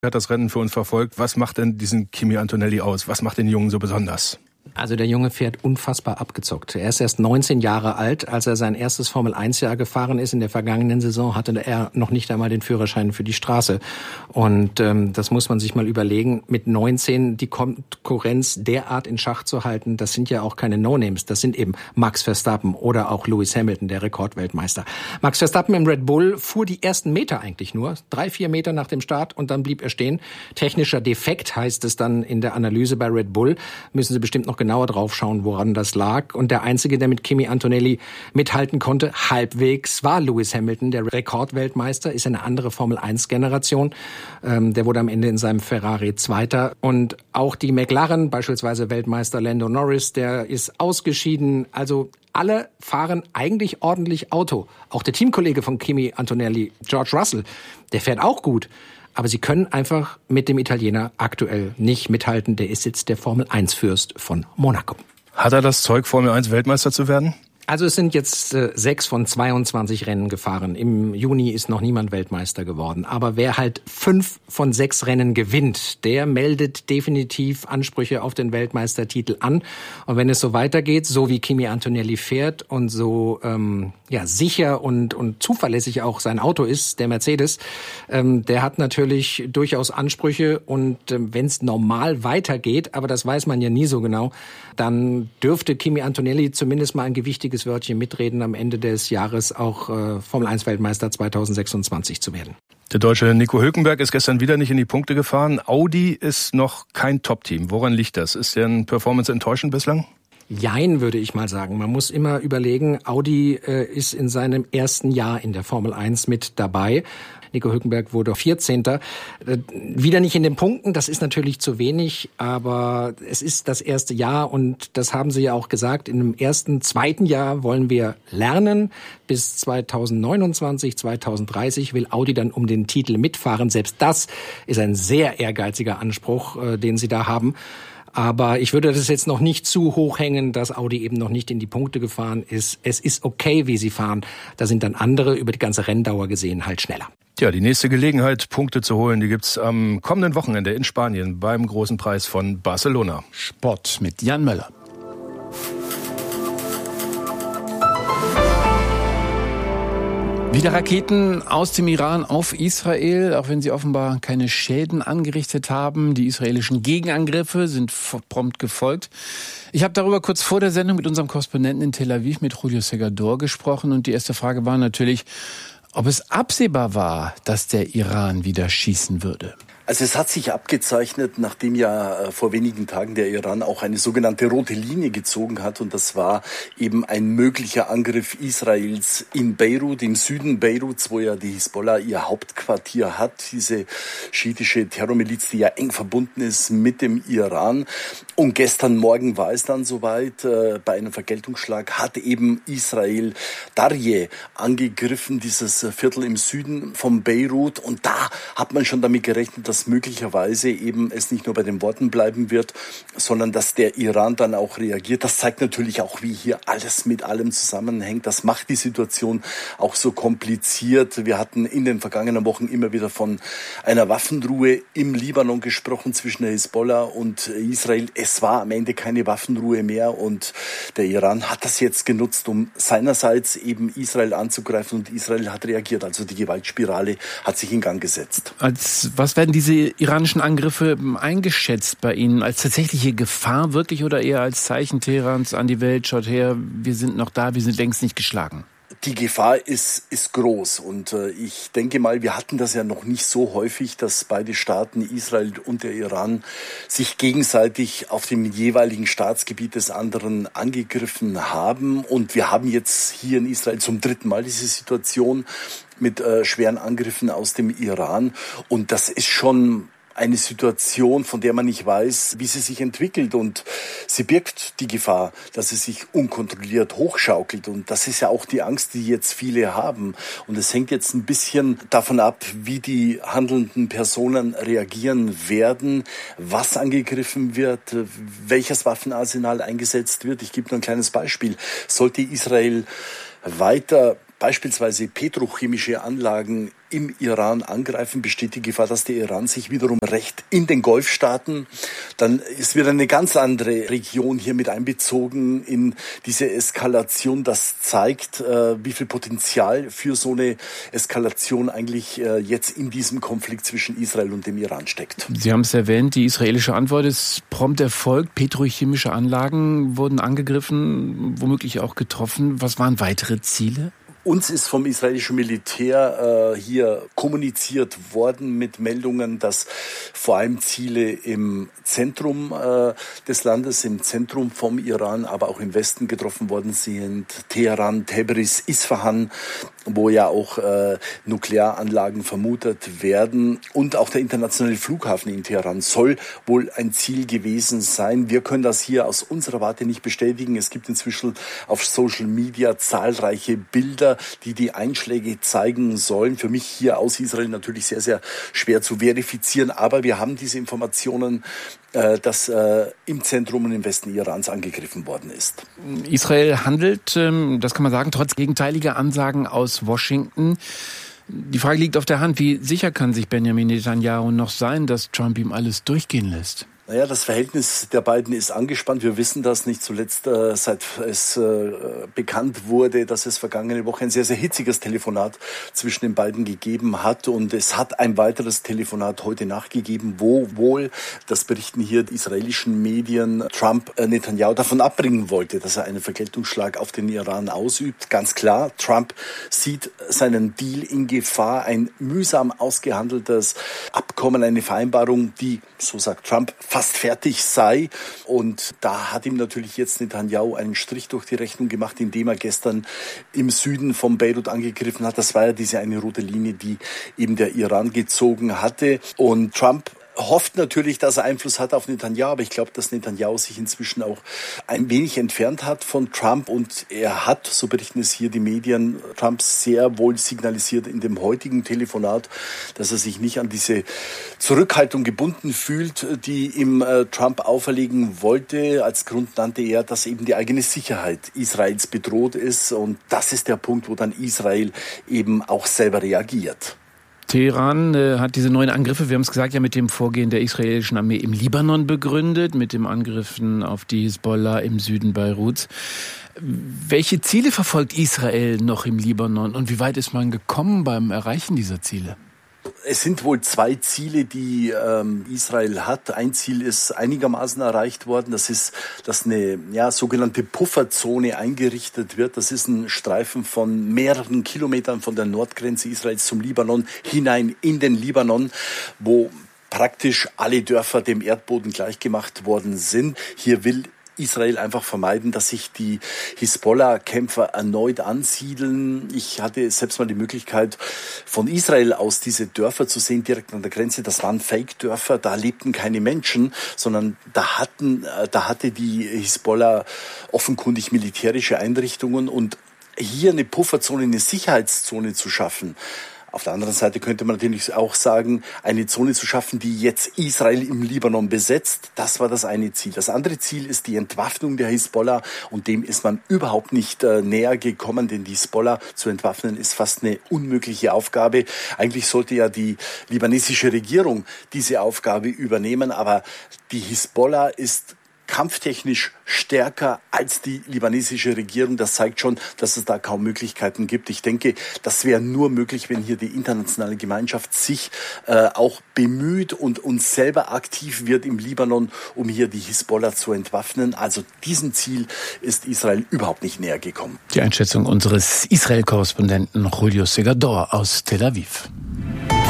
hat das Rennen für uns verfolgt. Was macht denn diesen Kimi Antonelli aus? Was macht den Jungen so besonders? Also der Junge fährt unfassbar abgezockt. Er ist erst 19 Jahre alt. Als er sein erstes Formel-1-Jahr gefahren ist in der vergangenen Saison, hatte er noch nicht einmal den Führerschein für die Straße. Und das muss man sich mal überlegen. Mit 19 die Konkurrenz derart in Schach zu halten, das sind ja auch keine No-Names. Das sind eben Max Verstappen oder auch Lewis Hamilton, der Rekordweltmeister. Max Verstappen im Red Bull fuhr die ersten Meter eigentlich nur. 3-4 Meter nach dem Start und dann blieb er stehen. Technischer Defekt heißt es dann in der Analyse bei Red Bull. Müssen Sie bestimmt noch genauer drauf schauen, woran das lag. Und der Einzige, der mit Kimi Antonelli mithalten konnte, halbwegs, war Lewis Hamilton, der Rekordweltmeister, ist eine andere Formel-1-Generation. Der wurde am Ende in seinem Ferrari Zweiter. Und auch die McLaren, beispielsweise Weltmeister Lando Norris, der ist ausgeschieden. Also alle fahren eigentlich ordentlich Auto. Auch der Teamkollege von Kimi Antonelli, George Russell, der fährt auch gut. Aber sie können einfach mit dem Italiener aktuell nicht mithalten. Der ist jetzt der Formel-1-Fürst von Monaco. Hat er das Zeug, Formel-1-Weltmeister zu werden? Also es sind jetzt 6 von 22 Rennen gefahren. Im Juni ist noch niemand Weltmeister geworden. Aber wer halt 5 von 6 Rennen gewinnt, der meldet definitiv Ansprüche auf den Weltmeistertitel an. Und wenn es so weitergeht, so wie Kimi Antonelli fährt und so sicher und zuverlässig auch sein Auto ist, der Mercedes, der hat natürlich durchaus Ansprüche. Und wenn es normal weitergeht, aber das weiß man ja nie so genau, dann dürfte Kimi Antonelli zumindest mal ein gewichtiges Wörtchen mitreden, am Ende des Jahres auch Formel-1-Weltmeister 2026 zu werden. Der Deutsche Nico Hülkenberg ist gestern wieder nicht in die Punkte gefahren. Audi ist noch kein Top-Team. Woran liegt das? Ist deren Performance enttäuschend bislang? Jein, würde ich mal sagen. Man muss immer überlegen, Audi ist in seinem ersten Jahr in der Formel 1 mit dabei. Nico Hülkenberg wurde 14. Wieder nicht in den Punkten, das ist natürlich zu wenig, aber es ist das erste Jahr und das haben sie ja auch gesagt, in dem zweiten Jahr wollen wir lernen. Bis 2029, 2030 will Audi dann um den Titel mitfahren. Selbst das ist ein sehr ehrgeiziger Anspruch, den sie da haben. Aber ich würde das jetzt noch nicht zu hoch hängen, dass Audi eben noch nicht in die Punkte gefahren ist. Es ist okay, wie sie fahren. Da sind dann andere über die ganze Renndauer gesehen halt schneller. Ja, die nächste Gelegenheit, Punkte zu holen, die gibt's am kommenden Wochenende in Spanien beim Großen Preis von Barcelona. Sport mit Jan Möller. Wieder Raketen aus dem Iran auf Israel, auch wenn sie offenbar keine Schäden angerichtet haben. Die israelischen Gegenangriffe sind prompt gefolgt. Ich habe darüber kurz vor der Sendung mit unserem Korrespondenten in Tel Aviv, mit Julio Segador, gesprochen. Und die erste Frage war natürlich, ob es absehbar war, dass der Iran wieder schießen würde. Also es hat sich abgezeichnet, nachdem ja vor wenigen Tagen der Iran auch eine sogenannte rote Linie gezogen hat. Und das war eben ein möglicher Angriff Israels in Beirut, im Süden Beiruts, wo ja die Hisbollah ihr Hauptquartier hat. Diese schiitische Terrormiliz, die ja eng verbunden ist mit dem Iran. Und gestern Morgen war es dann soweit. Bei einem Vergeltungsschlag hat eben Israel Darje angegriffen, dieses Viertel im Süden von Beirut. Und da hat man schon damit gerechnet, dass möglicherweise eben es nicht nur bei den Worten bleiben wird, sondern dass der Iran dann auch reagiert. Das zeigt natürlich auch, wie hier alles mit allem zusammenhängt. Das macht die Situation auch so kompliziert. Wir hatten in den vergangenen Wochen immer wieder von einer Waffenruhe im Libanon gesprochen zwischen der Hisbollah und Israel. Es war am Ende keine Waffenruhe mehr und der Iran hat das jetzt genutzt, um seinerseits eben Israel anzugreifen und Israel hat reagiert. Also die Gewaltspirale hat sich in Gang gesetzt. Was werden diese iranischen Angriffe eingeschätzt bei Ihnen? Als tatsächliche Gefahr wirklich oder eher als Zeichen Teherans an die Welt? Schaut her, wir sind noch da, wir sind längst nicht geschlagen. Die Gefahr ist groß und ich denke mal, wir hatten das ja noch nicht so häufig, dass beide Staaten, Israel und der Iran, sich gegenseitig auf dem jeweiligen Staatsgebiet des anderen angegriffen haben. Und wir haben jetzt hier in Israel zum 3. Mal diese Situation mit schweren Angriffen aus dem Iran. Und das ist schon eine Situation, von der man nicht weiß, wie sie sich entwickelt und sie birgt die Gefahr, dass sie sich unkontrolliert hochschaukelt und das ist ja auch die Angst, die jetzt viele haben und es hängt jetzt ein bisschen davon ab, wie die handelnden Personen reagieren werden, was angegriffen wird, welches Waffenarsenal eingesetzt wird. Ich gebe nur ein kleines Beispiel. Sollte Israel weiter beispielsweise petrochemische Anlagen im Iran angreifen, besteht die Gefahr, dass der Iran sich wiederum rächt in den Golfstaaten. Dann ist wieder eine ganz andere Region hier mit einbezogen in diese Eskalation. Das zeigt, wie viel Potenzial für so eine Eskalation eigentlich jetzt in diesem Konflikt zwischen Israel und dem Iran steckt. Sie haben es erwähnt, die israelische Antwort ist prompt erfolgt. Petrochemische Anlagen wurden angegriffen, womöglich auch getroffen. Was waren weitere Ziele? Uns ist vom israelischen Militär hier kommuniziert worden mit Meldungen, dass vor allem Ziele im Zentrum des Landes, im Zentrum vom Iran, aber auch im Westen getroffen worden sind. Teheran, Tabriz, Isfahan, wo ja auch Nuklearanlagen vermutet werden. Und auch der internationale Flughafen in Teheran soll wohl ein Ziel gewesen sein. Wir können das hier aus unserer Warte nicht bestätigen. Es gibt inzwischen auf Social Media zahlreiche Bilder, die Einschläge zeigen sollen. Für mich hier aus Israel natürlich sehr, sehr schwer zu verifizieren. Aber wir haben diese Informationen, dass im Zentrum und im Westen Irans angegriffen worden ist. Israel handelt, das kann man sagen, trotz gegenteiliger Ansagen aus Washington. Die Frage liegt auf der Hand, wie sicher kann sich Benjamin Netanyahu noch sein, dass Trump ihm alles durchgehen lässt? Naja, das Verhältnis der beiden ist angespannt. Wir wissen das nicht zuletzt, seit es bekannt wurde, dass es vergangene Woche ein sehr, sehr hitziges Telefonat zwischen den beiden gegeben hat. Und es hat ein weiteres Telefonat heute nachgegeben, wo wohl, das berichten hier die israelischen Medien, Trump Netanyahu davon abbringen wollte, dass er einen Vergeltungsschlag auf den Iran ausübt. Ganz klar, Trump sieht seinen Deal in Gefahr, ein mühsam ausgehandeltes Abkommen, eine Vereinbarung, die, so sagt Trump, fast fertig sei. Und da hat ihm natürlich jetzt Netanyahu einen Strich durch die Rechnung gemacht, indem er gestern im Süden von Beirut angegriffen hat. Das war ja diese eine rote Linie, die eben der Iran gezogen hatte. Und Trump hofft natürlich, dass er Einfluss hat auf Netanyahu, aber ich glaube, dass Netanyahu sich inzwischen auch ein wenig entfernt hat von Trump und er hat, so berichten es hier die Medien, Trump sehr wohl signalisiert in dem heutigen Telefonat, dass er sich nicht an diese Zurückhaltung gebunden fühlt, die ihm Trump auferlegen wollte. Als Grund nannte er, dass eben die eigene Sicherheit Israels bedroht ist und das ist der Punkt, wo dann Israel eben auch selber reagiert. Teheran hat diese neuen Angriffe, wir haben es gesagt, ja mit dem Vorgehen der israelischen Armee im Libanon begründet, mit dem Angriffen auf die Hisbollah im Süden Beiruts. Welche Ziele verfolgt Israel noch im Libanon und wie weit ist man gekommen beim Erreichen dieser Ziele? Es sind wohl zwei Ziele, die Israel hat. Ein Ziel ist einigermaßen erreicht worden. Das ist, dass eine sogenannte Pufferzone eingerichtet wird. Das ist ein Streifen von mehreren Kilometern von der Nordgrenze Israels zum Libanon hinein in den Libanon, wo praktisch alle Dörfer dem Erdboden gleichgemacht worden sind. Hier will Israel einfach vermeiden, dass sich die Hisbollah-Kämpfer erneut ansiedeln. Ich hatte selbst mal die Möglichkeit, von Israel aus diese Dörfer zu sehen, direkt an der Grenze. Das waren Fake-Dörfer, da lebten keine Menschen, sondern da hatte die Hisbollah offenkundig militärische Einrichtungen und hier eine Pufferzone, eine Sicherheitszone zu schaffen. Auf der anderen Seite könnte man natürlich auch sagen, eine Zone zu schaffen, die jetzt Israel im Libanon besetzt, das war das eine Ziel. Das andere Ziel ist die Entwaffnung der Hisbollah und dem ist man überhaupt nicht näher gekommen, denn die Hisbollah zu entwaffnen ist fast eine unmögliche Aufgabe. Eigentlich sollte ja die libanesische Regierung diese Aufgabe übernehmen, aber die Hisbollah ist kampftechnisch stärker als die libanesische Regierung. Das zeigt schon, dass es da kaum Möglichkeiten gibt. Ich denke, das wäre nur möglich, wenn hier die internationale Gemeinschaft sich auch bemüht und uns selber aktiv wird im Libanon, um hier die Hisbollah zu entwaffnen. Also diesem Ziel ist Israel überhaupt nicht näher gekommen. Die Einschätzung unseres Israel-Korrespondenten Julio Segador aus Tel Aviv.